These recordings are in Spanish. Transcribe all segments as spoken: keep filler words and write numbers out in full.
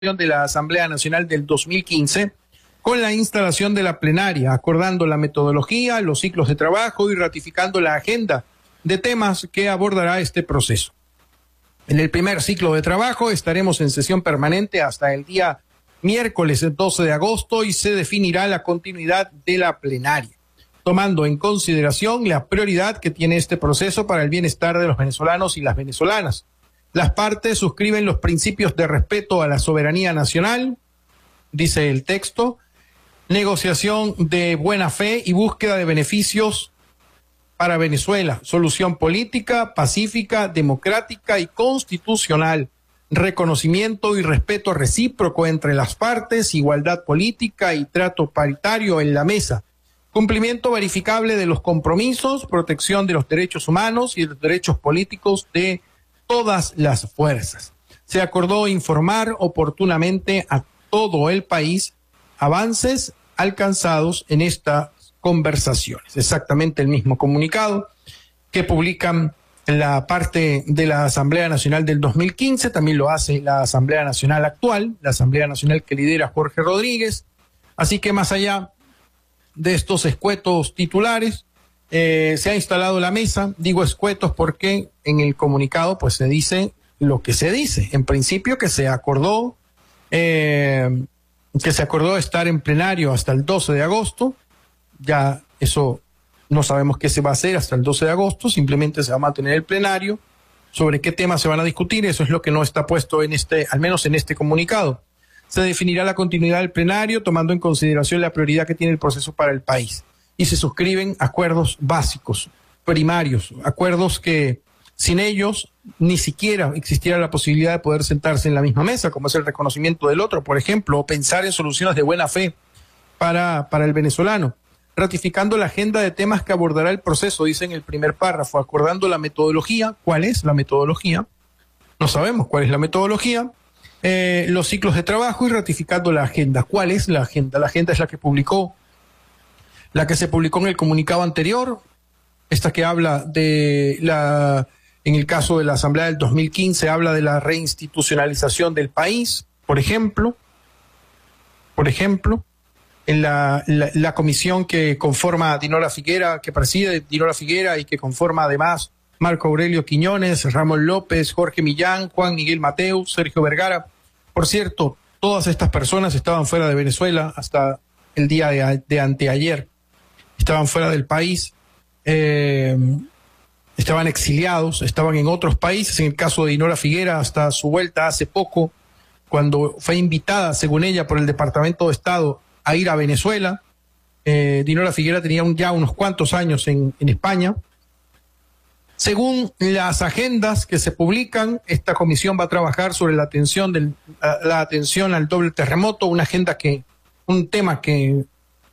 de la Asamblea Nacional del dos mil quince con la instalación de la plenaria, acordando la metodología, los ciclos de trabajo y ratificando la agenda de temas que abordará este proceso. En el primer ciclo de trabajo estaremos en sesión permanente hasta el día miércoles doce de agosto y se definirá la continuidad de la plenaria, tomando en consideración la prioridad que tiene este proceso para el bienestar de los venezolanos y las venezolanas. Las partes suscriben los principios de respeto a la soberanía nacional, dice el texto, negociación de buena fe y búsqueda de beneficios para Venezuela, solución política, pacífica, democrática y constitucional, reconocimiento y respeto recíproco entre las partes, igualdad política y trato paritario en la mesa, cumplimiento verificable de los compromisos, protección de los derechos humanos y de los derechos políticos de todas las fuerzas. Se acordó informar oportunamente a todo el país avances alcanzados en estas conversaciones. Exactamente el mismo comunicado que publican la parte de la Asamblea Nacional del dos mil quince, también lo hace la Asamblea Nacional actual, la Asamblea Nacional que lidera Jorge Rodríguez. Así que más allá de estos escuetos titulares, eh, se ha instalado la mesa. Digo escuetos porque en el comunicado pues se dice lo que se dice. En principio que se acordó, eh, que se acordó estar en plenario hasta el doce de agosto. Ya eso no sabemos qué se va a hacer hasta el doce de agosto, simplemente se va a mantener el plenario. Sobre qué temas se van a discutir, eso es lo que no está puesto en este, al menos en este comunicado. Se definirá la continuidad del plenario tomando en consideración la prioridad que tiene el proceso para el país. Y se suscriben acuerdos básicos, primarios, acuerdos que sin ellos ni siquiera existiera la posibilidad de poder sentarse en la misma mesa, como es el reconocimiento del otro, por ejemplo, o pensar en soluciones de buena fe para, para el venezolano. Ratificando la agenda de temas que abordará el proceso, dice en el primer párrafo, acordando la metodología. ¿Cuál es la metodología? No sabemos cuál es la metodología. Eh, los ciclos de trabajo y ratificando la agenda. ¿Cuál es la agenda? La agenda es la que publicó, la que se publicó en el comunicado anterior, esta que habla de la, en el caso de la Asamblea del dos mil quince, habla de la reinstitucionalización del país, por ejemplo, por ejemplo, en la, la, la comisión que conforma Dinora Figuera, que preside Dinora Figuera y que conforma además Marco Aurelio Quiñones, Ramón López, Jorge Millán, Juan Miguel Mateu, Sergio Vergara. Por cierto, todas estas personas estaban fuera de Venezuela hasta el día de, de anteayer. Estaban fuera del país, eh, estaban exiliados, estaban en otros países. En el caso de Dinora Figuera, hasta su vuelta hace poco, cuando fue invitada, según ella, por el Departamento de Estado a ir a Venezuela. Eh, Dinora Figuera tenía un, ya unos cuantos años en, en España. Según las agendas que se publican, esta comisión va a trabajar sobre la atención, del, la, la atención al doble terremoto, una agenda que, un tema que,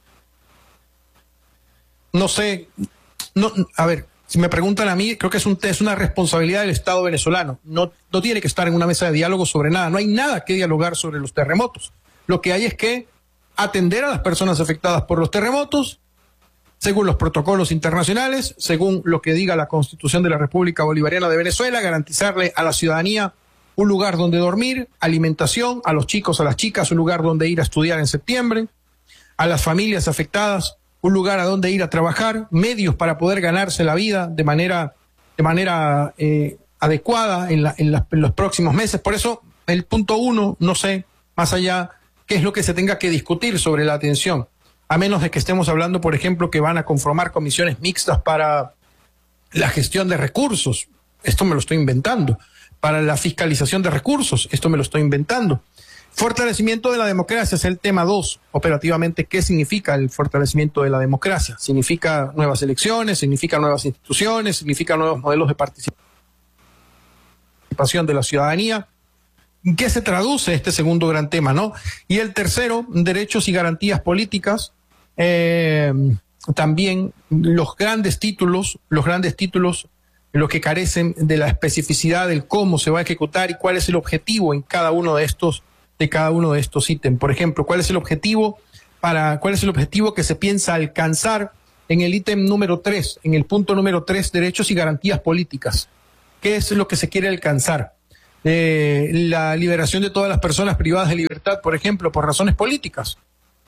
no sé, no, a ver, si me preguntan a mí, creo que es, un, es una responsabilidad del Estado venezolano. No, no tiene que estar en una mesa de diálogo sobre nada, no hay nada que dialogar sobre los terremotos. Lo que hay es que atender a las personas afectadas por los terremotos, según los protocolos internacionales, según lo que diga la Constitución de la República Bolivariana de Venezuela, garantizarle a la ciudadanía un lugar donde dormir, alimentación, a los chicos, a las chicas, un lugar donde ir a estudiar en septiembre, a las familias afectadas, un lugar a donde ir a trabajar, medios para poder ganarse la vida de manera, de manera eh, adecuada en, la, en, la, en los próximos meses. Por eso, el punto uno, no sé, más allá, qué es lo que se tenga que discutir sobre la atención. A menos de que estemos hablando, por ejemplo, que van a conformar comisiones mixtas para la gestión de recursos. Esto me lo estoy inventando. Para la fiscalización de recursos. Esto me lo estoy inventando. Fortalecimiento de la democracia es el tema dos. Operativamente, ¿qué significa el fortalecimiento de la democracia? Significa nuevas elecciones, significa nuevas instituciones, significa nuevos modelos de participación de la ciudadanía. ¿En qué se traduce este segundo gran tema, no? Y el tercero, derechos y garantías políticas. Eh, también los grandes títulos, los grandes títulos, los que carecen de la especificidad del cómo se va a ejecutar y cuál es el objetivo en cada uno de estos, de cada uno de estos ítems. Por ejemplo, cuál es el objetivo para, cuál es el objetivo que se piensa alcanzar en el ítem número tres, en el punto número tres, derechos y garantías políticas. ¿Qué es lo que se quiere alcanzar? eh, la liberación de todas las personas privadas de libertad, por ejemplo, por razones políticas.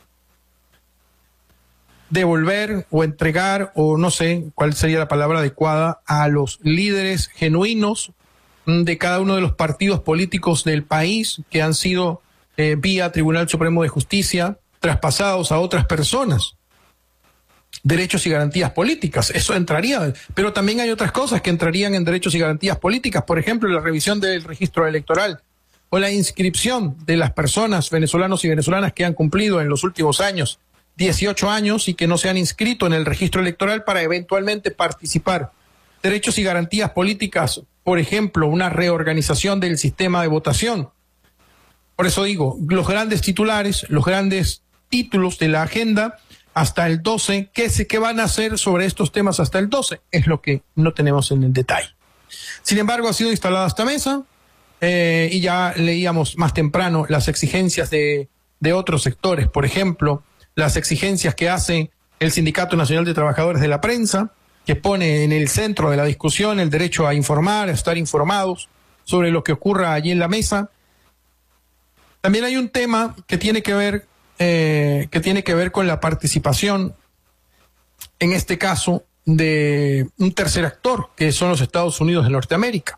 Devolver o entregar, o no sé cuál sería la palabra adecuada, a los líderes genuinos de cada uno de los partidos políticos del país que han sido eh, vía Tribunal Supremo de Justicia traspasados a otras personas. Derechos y garantías políticas, eso entraría, pero también hay otras cosas que entrarían en derechos y garantías políticas, por ejemplo, la revisión del registro electoral o la inscripción de las personas, venezolanos y venezolanas que han cumplido en los últimos años dieciocho años y que no se han inscrito en el registro electoral para eventualmente participar. Derechos y garantías políticas, por ejemplo, una reorganización del sistema de votación. Por eso digo, los grandes titulares, los grandes títulos de la agenda hasta el doce, ¿qué, se, qué van a hacer sobre estos temas hasta el doce? Es lo que no tenemos en el detalle. Sin embargo, ha sido instalada esta mesa eh, y ya leíamos más temprano las exigencias de, de otros sectores, por ejemplo, las exigencias que hace el Sindicato Nacional de Trabajadores de la Prensa, que pone en el centro de la discusión el derecho a informar, a estar informados sobre lo que ocurra allí en la mesa. También hay un tema que tiene que ver, eh, que tiene que ver con la participación, en este caso, de un tercer actor, que son los Estados Unidos de Norteamérica.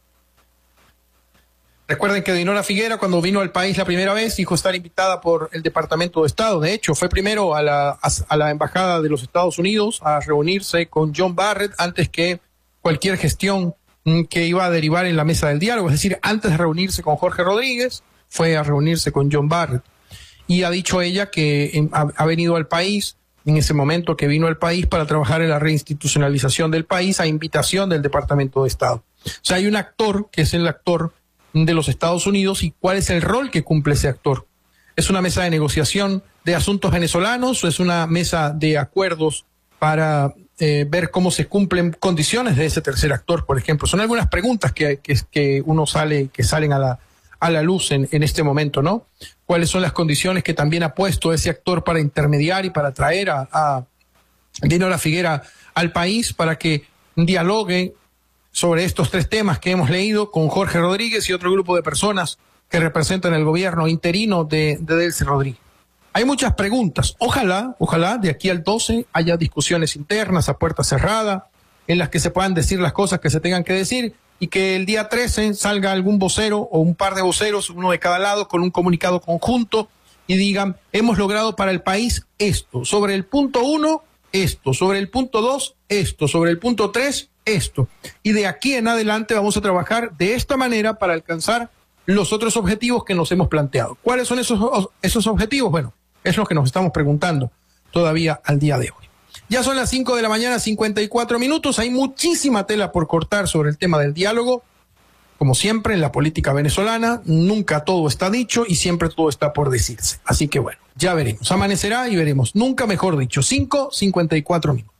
Recuerden que Dinora Figuera, cuando vino al país la primera vez, dijo estar invitada por el Departamento de Estado. De hecho, fue primero a la, a, a la Embajada de los Estados Unidos a reunirse con John Barrett antes que cualquier gestión mm, que iba a derivar en la mesa del diálogo. Es decir, antes de reunirse con Jorge Rodríguez, fue a reunirse con John Barrett. Y ha dicho ella que en, ha, ha venido al país, en ese momento que vino al país, para trabajar en la reinstitucionalización del país a invitación del Departamento de Estado. O sea, hay un actor que es el actor de los Estados Unidos, y cuál es el rol que cumple ese actor. ¿Es una mesa de negociación de asuntos venezolanos o es una mesa de acuerdos para eh, ver cómo se cumplen condiciones de ese tercer actor, por ejemplo? Son algunas preguntas que, que, que uno sale, que salen a la, a la luz en, en este momento, ¿no? ¿Cuáles son las condiciones que también ha puesto ese actor para intermediar y para traer a, a Dinora Figuera al país para que dialogue sobre estos tres temas que hemos leído con Jorge Rodríguez y otro grupo de personas que representan el gobierno interino de, de Delcy Rodríguez? Hay muchas preguntas. Ojalá, ojalá de aquí al doce haya discusiones internas a puerta cerrada en las que se puedan decir las cosas que se tengan que decir y que el día trece salga algún vocero o un par de voceros, uno de cada lado, con un comunicado conjunto y digan, hemos logrado para el país esto. Sobre el punto uno, esto. Sobre el punto dos, esto. Sobre el punto tres, esto. Y de aquí en adelante vamos a trabajar de esta manera para alcanzar los otros objetivos que nos hemos planteado. ¿Cuáles son esos, esos objetivos? Bueno, es lo que nos estamos preguntando todavía al día de hoy. Ya son las cinco de la mañana, cincuenta y cuatro minutos. Hay muchísima tela por cortar sobre el tema del diálogo. Como siempre en la política venezolana, nunca todo está dicho y siempre todo está por decirse. Así que bueno, ya veremos. Amanecerá y veremos. Nunca mejor dicho. cinco, cincuenta y cuatro minutos.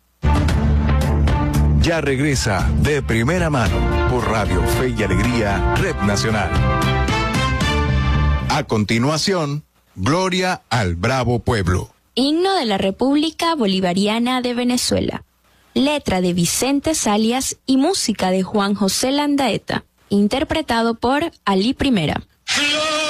Ya regresa De Primera Mano por Radio Fe y Alegría, Red Nacional. A continuación, Gloria al Bravo Pueblo. Himno de la República Bolivariana de Venezuela. Letra de Vicente Salias y música de Juan José Landaeta. Interpretado por Ali Primera.